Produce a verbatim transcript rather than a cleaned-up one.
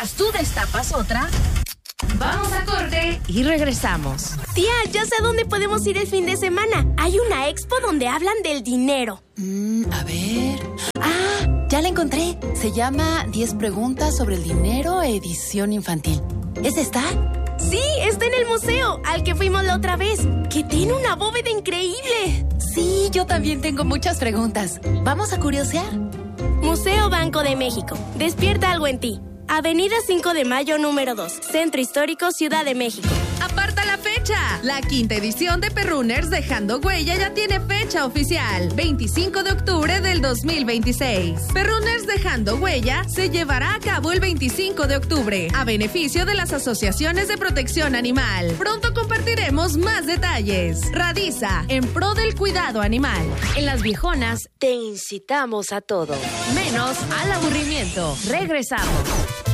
Mientras tú destapas otra, vamos a corte y regresamos. Tía, ya sé a dónde podemos ir el fin de semana. Hay una expo donde hablan del dinero. Mm, a ver... ¡Ah! Ya la encontré. Se llama diez preguntas sobre el dinero, edición infantil. ¿Es esta? Sí, está en el museo, al que fuimos la otra vez, que tiene una bóveda increíble. Sí, yo también tengo muchas preguntas. ¿Vamos a curiosear? Museo Banco de México. Despierta algo en ti. Avenida cinco de mayo, número dos. Centro Histórico, Ciudad de México. ¡Aparta la fecha! La quinta edición de Perrunners Dejando Huella ya tiene fecha oficial. veinticinco de octubre del dos mil veintiséis. Perrunners Dejando Huella se llevará a cabo el veinticinco de octubre, a beneficio de las asociaciones de protección animal. Pronto compartiremos más detalles. Radiza, en pro del cuidado animal. En Las Viejonas te incitamos a todo, menos al aburrimiento. Regresamos.